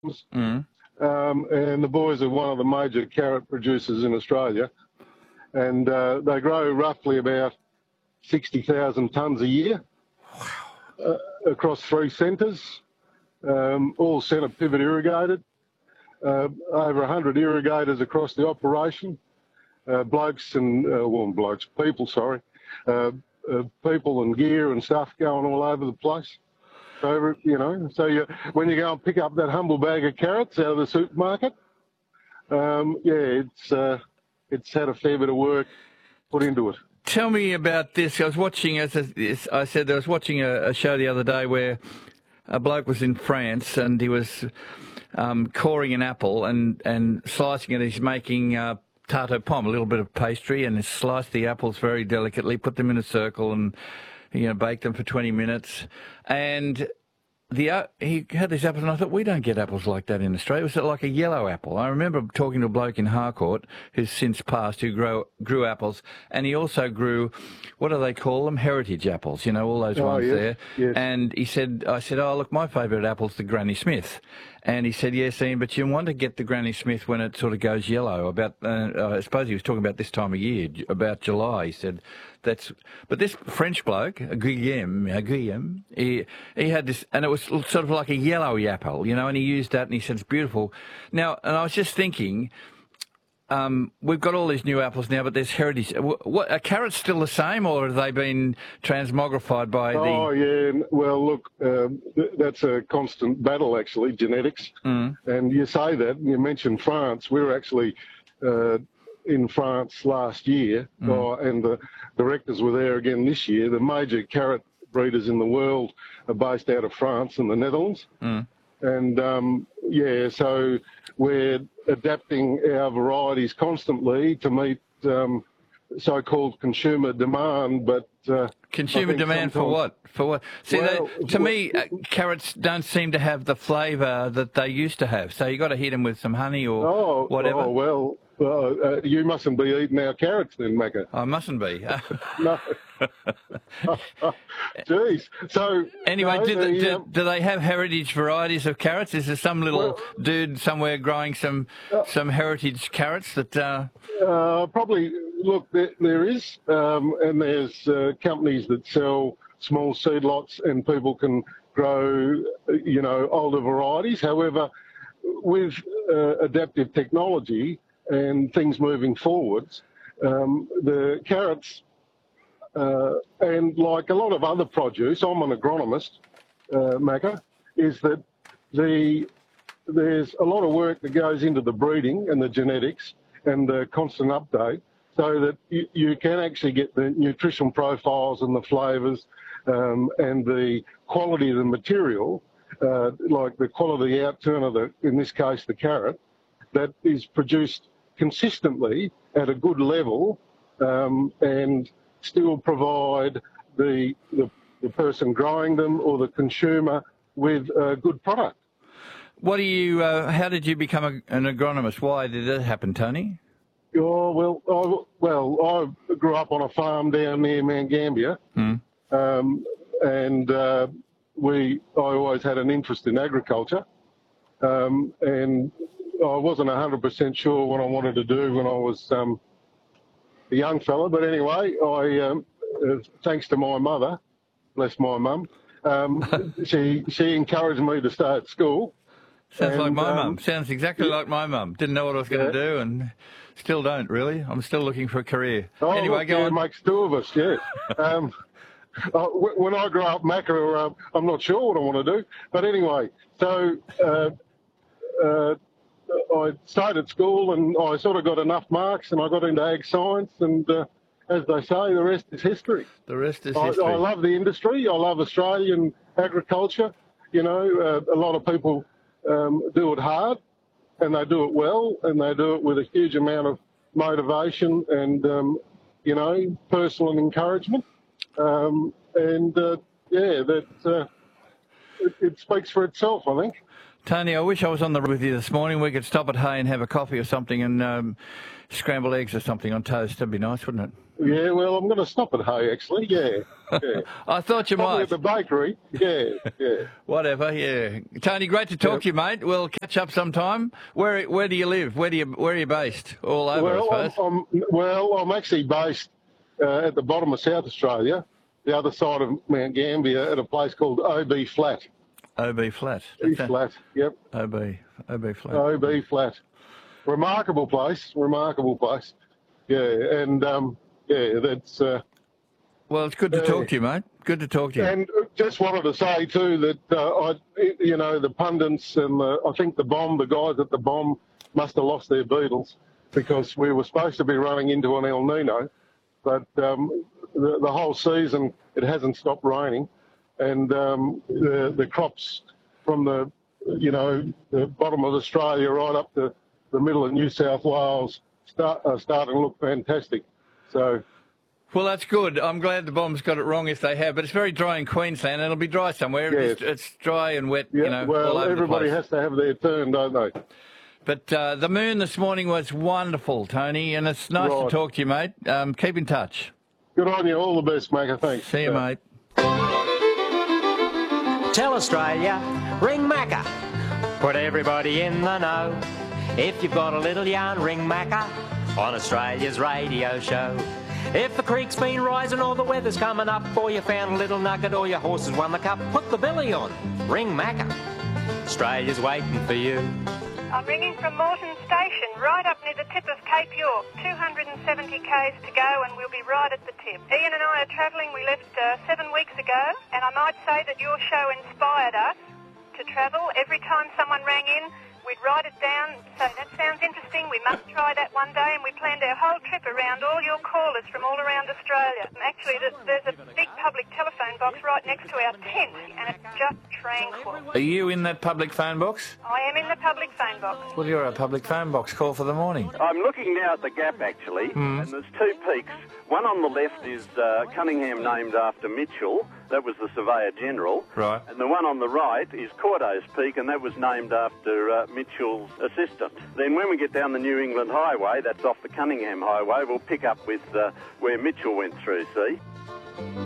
Mm. And the boys are one of the major carrot producers in Australia, and they grow roughly about 60,000 tonnes a year across 3 centres, all centre pivot irrigated, over 100 irrigators across the operation, people and gear and stuff going all over the place. So, when you go and pick up that humble bag of carrots out of the supermarket, it's had a fair bit of work put into it. Tell me about this. I was watching, as I said, I was watching a show the other day where a bloke was in France and he was coring an apple and slicing it. He's making tarte aux pommes, a little bit of pastry, and he sliced the apples very delicately, put them in a circle and bake them for 20 minutes. And he had these apples, and I thought, we don't get apples like that in Australia. It was like a yellow apple. I remember talking to a bloke in Harcourt who's since passed, who grew apples, and he also grew, what do they call them? Heritage apples, all those ones there. Yes. And I said, oh, look, my favourite apple's the Granny Smith. And he said, yes, Ian, but you want to get the Granny Smith when it sort of goes yellow. About, I suppose he was talking about this time of year, about July. He said, but this French bloke, Guillaume, he had this, and it was sort of like a yellow apple, and he used that, and he said it's beautiful. Now, and I was just thinking, we've got all these new apples now, but there's heritage. Are carrots still the same, or have they been transmogrified by the... Oh, yeah. Well, look, that's a constant battle, actually, genetics. Mm. And you say that, you mentioned France. We were actually in France last year, and the directors were there again this year. The major carrot breeders in the world are based out of France and the Netherlands. Mm. And, so we're adapting our varieties constantly to meet so-called consumer demand, but... consumer demand for what? For what? See, to me, carrots don't seem to have the flavour that they used to have. So you got to hit them with some honey or whatever. Oh, well, you mustn't be eating our carrots then, Macca. I mustn't be. No. Jeez. So anyway, do they have heritage varieties of carrots? Is there some little dude somewhere growing some heritage carrots that? Probably. Look, there is, and there's companies that sell small seed lots, and people can grow, older varieties. However, with adaptive technology and things moving forwards, the carrots. And like a lot of other produce, I'm an agronomist, Macca, is that there's a lot of work that goes into the breeding and the genetics and the constant update, so that you can actually get the nutrition profiles and the flavours and the quality of the material, like the quality outturn of in this case, the carrot, that is produced consistently at a good level and still provide the person growing them or the consumer with a good product. What do you? How did you become an agronomist? Why did that happen, Tony? Oh, I grew up on a farm down near Mount Gambier, and I always had an interest in agriculture, and I wasn't 100% sure what I wanted to do when I was a young fella, but anyway, I thanks to my mother, bless my mum, she encouraged me to stay at school. Sounds like my mum. Sounds exactly like my mum. Didn't know what I was going to do, and still don't really. I'm still looking for a career. Oh, anyway, look, go on. It makes two of us, yeah. When I grow up, Macca, I'm not sure what I want to do, but anyway, so. I stayed at school and I sort of got enough marks and I got into ag science, and as they say, the rest is history. The rest is history. I love the industry. I love Australian agriculture. A lot of people do it hard and they do it well, and they do it with a huge amount of motivation and, personal encouragement. It speaks for itself, I think. Tony, I wish I was on the road with you this morning. We could stop at Hay and have a coffee or something and scramble eggs or something on toast. That'd be nice, wouldn't it? Yeah, well, I'm going to stop at Hay, actually. Yeah. I thought you Probably might. at the bakery. Yeah. Whatever, yeah. Tony, great to talk to you, mate. We'll catch up sometime. Where do you live? Where are you based? All over, I suppose. I'm actually based at the bottom of South Australia, the other side of Mount Gambier, at a place called OB Flat. OB Flat. Flat, yep. OB Flat. OB Flat. Remarkable place. Yeah, and that's... well, it's good to talk to you, mate. Good to talk to you. And just wanted to say too that the pundits and I think the guys at the Bomb must have lost their Beatles, because we were supposed to be running into an El Nino, but the whole season it hasn't stopped raining, and the crops from the bottom of Australia right up to the middle of New South Wales are starting to look fantastic. So. Well, that's good. I'm glad the Bomb's got it wrong if they have, but it's very dry in Queensland, and it'll be dry somewhere. Yes. It's dry and wet, yeah, all over everybody the place. has to have their turn, don't they? But the moon this morning was wonderful, Tony, and it's nice to talk to you, mate. Keep in touch. Good on you. All the best, Macca. Thanks. See you, mate. Tell Australia, ring Macca. Put everybody in the know. If you've got a little yarn, ring Macca on Australia's radio show. If the creek's been rising or the weather's coming up, or you found a little nugget or your horse has won the cup, put the billy on. Ring Macca. Australia's waiting for you. I'm ringing from Moreton Station, right up near the tip of Cape York. 270 k's to go and we'll be right at the tip. Ian and I are travelling. We left 7 weeks ago, and I might say that your show inspired us to travel. Every time someone rang in, we'd write it down, so that sounds interesting, we must try that one day, and we planned our whole trip around all your callers from all around Australia. Actually, there's a big public telephone box right next to our tent, and it's just tranquil. Are you in that public phone box? I am in the public phone box. Well, you're a public phone box. Call for the morning. I'm looking now at the Gap, actually, and there's two peaks. One on the left is Cunningham, named after Mitchell. That was the Surveyor General. Right. And the one on the right is Cordo's Peak, and that was named after Mitchell's assistant. Then when we get down the New England Highway, that's off the Cunningham Highway, we'll pick up with where Mitchell went through, see?